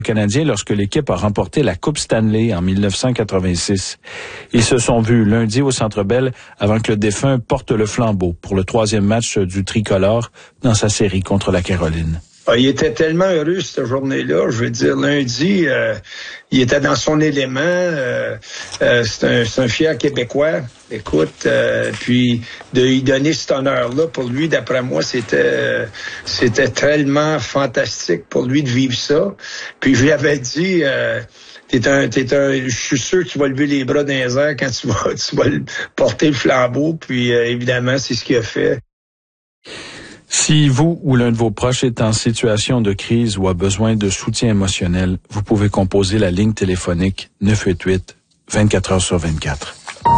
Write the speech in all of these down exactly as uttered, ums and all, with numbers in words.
Canadiens lorsque l'équipe a remporté la Coupe Stanley en mille neuf cent quatre-vingt-six. Ils se sont vus lundi au Centre Bell avant que le défunt porte le flambeau pour le troisième match du tricolore dans sa série contre la Caroline. Ah, il était tellement heureux cette journée-là. Je veux dire, lundi, euh, il était dans son élément. Euh, euh, c'est, un, c'est un fier Québécois. Écoute, euh, puis de lui donner cet honneur-là, pour lui, d'après moi, c'était euh, c'était tellement fantastique pour lui de vivre ça. Puis je lui avais dit... Euh, T'es un, t'es un, je suis sûr que tu vas lever les bras dans les airs quand tu vas, tu vas porter le flambeau. Puis euh, évidemment, c'est ce qu'il a fait. Si vous ou l'un de vos proches est en situation de crise ou a besoin de soutien émotionnel, vous pouvez composer la ligne téléphonique neuf huit huit, vingt-quatre heures sur vingt-quatre.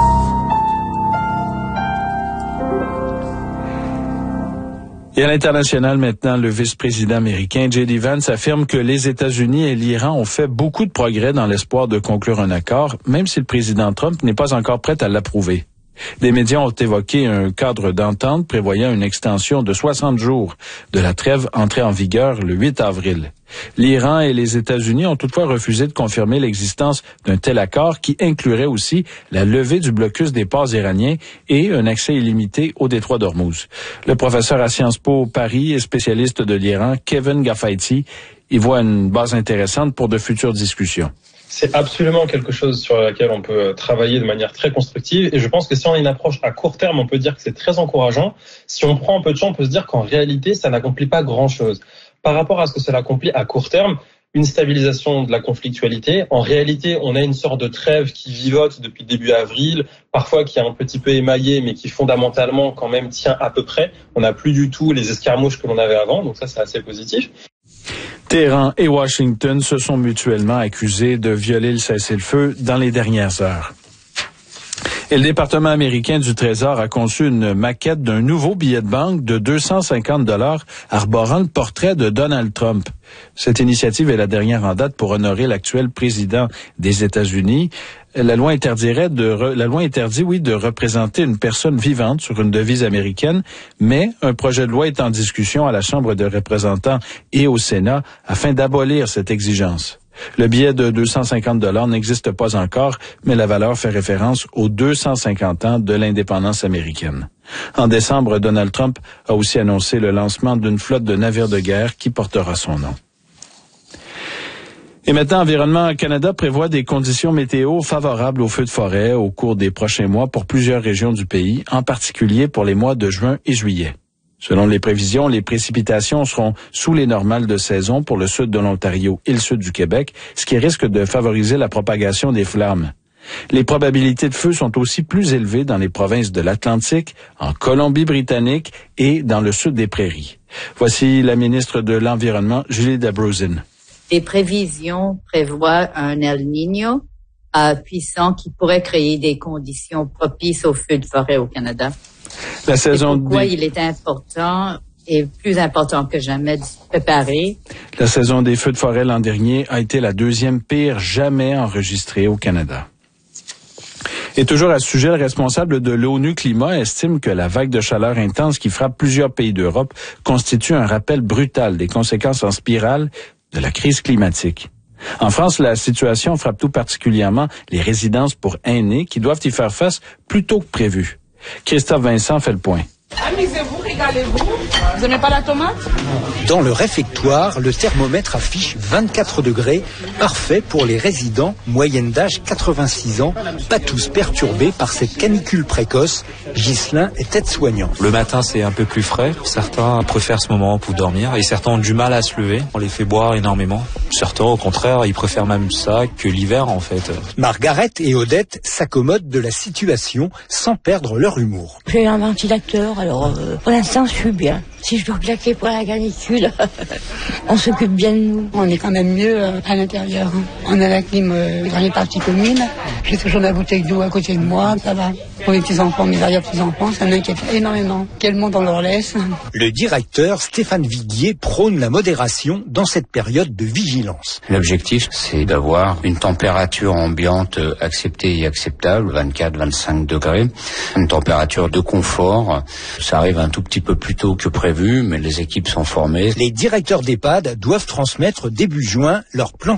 Et à l'international maintenant, le vice-président américain J D Vance affirme que les États-Unis et l'Iran ont fait beaucoup de progrès dans l'espoir de conclure un accord, même si le président Trump n'est pas encore prêt à l'approuver. Des médias ont évoqué un cadre d'entente prévoyant une extension de soixante jours de la trêve entrée en vigueur le huit avril. L'Iran et les États-Unis ont toutefois refusé de confirmer l'existence d'un tel accord qui inclurait aussi la levée du blocus des ports iraniens et un accès illimité au détroit d'Ormuz. Le professeur à Sciences Po Paris et spécialiste de l'Iran, Kevin Gafaiti, y voit une base intéressante pour de futures discussions. C'est absolument quelque chose sur laquelle on peut travailler de manière très constructive. Et je pense que si on a une approche à court terme, on peut dire que c'est très encourageant. Si on prend un peu de temps, on peut se dire qu'en réalité, ça n'accomplit pas grand-chose. Par rapport à ce que cela accomplit à court terme, une stabilisation de la conflictualité. En réalité, on a une sorte de trêve qui vivote depuis début avril, parfois qui est un petit peu émaillée, mais qui fondamentalement quand même tient à peu près. On n'a plus du tout les escarmouches que l'on avait avant, donc ça c'est assez positif. Téhéran et Washington se sont mutuellement accusés de violer le cessez-le-feu dans les dernières heures. Et le département américain du Trésor a conçu une maquette d'un nouveau billet de banque de deux cent cinquante dollars arborant le portrait de Donald Trump. Cette initiative est la dernière en date pour honorer l'actuel président des États-Unis. La loi interdirait de re, la loi interdit, oui, de représenter une personne vivante sur une devise américaine, mais un projet de loi est en discussion à la Chambre des représentants et au Sénat afin d'abolir cette exigence. Le billet de deux cent cinquante dollars n'existe pas encore, mais la valeur fait référence aux deux cent cinquante ans de l'indépendance américaine. En décembre, Donald Trump a aussi annoncé le lancement d'une flotte de navires de guerre qui portera son nom. Et maintenant, Environnement Canada prévoit des conditions météo favorables aux feux de forêt au cours des prochains mois pour plusieurs régions du pays, en particulier pour les mois de juin et juillet. Selon les prévisions, les précipitations seront sous les normales de saison pour le sud de l'Ontario et le sud du Québec, ce qui risque de favoriser la propagation des flammes. Les probabilités de feu sont aussi plus élevées dans les provinces de l'Atlantique, en Colombie-Britannique et dans le sud des Prairies. Voici la ministre de l'Environnement, Julie Dabrosin. Les prévisions prévoient un El Niño euh, puissant qui pourrait créer des conditions propices aux feux de forêt au Canada. La saison pourquoi des... il est important et plus important que jamais de se préparer. La saison des feux de forêt l'an dernier a été la deuxième pire jamais enregistrée au Canada. Et toujours à ce sujet, le responsable de l'ONU Climat estime que la vague de chaleur intense qui frappe plusieurs pays d'Europe constitue un rappel brutal des conséquences en spirale de la crise climatique. En France, la situation frappe tout particulièrement les résidences pour aînés qui doivent y faire face plus tôt que prévu. Christophe Vincent fait le point. Amusez-vous, régalez-vous. Vous n'aimez pas la tomate? Dans le réfectoire, le thermomètre affiche vingt-quatre degrés, parfait pour les résidents, moyenne d'âge quatre-vingt-six ans, pas tous perturbés par cette canicule précoce. Ghislain est aide-soignant. Le matin, c'est un peu plus frais. Certains préfèrent ce moment pour dormir et certains ont du mal à se lever. On les fait boire énormément. Certains, au contraire, ils préfèrent même ça que l'hiver, en fait. Margaret et Odette s'accommodent de la situation sans perdre leur humour. J'ai un ventilateur, alors euh, pour l'instant, je suis bien. Si je dois claquer pour la canicule, on s'occupe bien de nous. On est quand même mieux euh, à l'intérieur. On a la clim euh, dans les parties communes. J'ai toujours ma bouteille d'eau à côté de moi, ça va. Pour les petits-enfants, mes arrière-petits-enfants, ça m'inquiète énormément. Quel monde on leur laisse. Le directeur Stéphane Viguier prône la modération dans cette période de vigilance. L'objectif, c'est d'avoir une température ambiante acceptée et acceptable, vingt-quatre à vingt-cinq degrés. Une température de confort. Ça arrive un tout petit peu plus tôt que prévu, mais les équipes sont formées. Les directeurs d'EHPAD doivent transmettre début juin leur plan